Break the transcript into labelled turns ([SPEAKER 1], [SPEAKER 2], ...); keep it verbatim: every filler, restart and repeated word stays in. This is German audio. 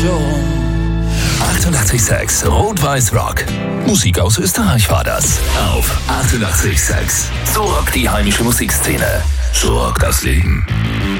[SPEAKER 1] schon.
[SPEAKER 2] achtundachtzig Komma sechs Rot-Weiß Rock. Musik aus Österreich war das. Auf achtundachtzig Komma sechs. So rockt die heimische Musikszene. So rockt das Leben.